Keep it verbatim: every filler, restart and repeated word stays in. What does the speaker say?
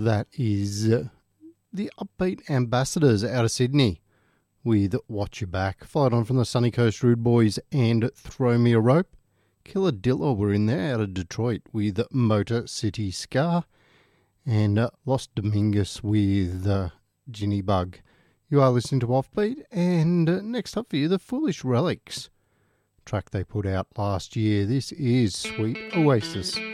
that is uh, the Upbeat Ambassadors out of Sydney with Watch Your Back. Followed on from the Sunny Coast Rude Boys and Throw Me a Rope. Killer Dilla were in there out of Detroit with Motor City Scar. And uh, Los Domingos with uh, Ginny Bug. You are listening to Offbeat, and uh, next up for you, the Foolish Relics. Track they put out last year. This is Sweet Oasis.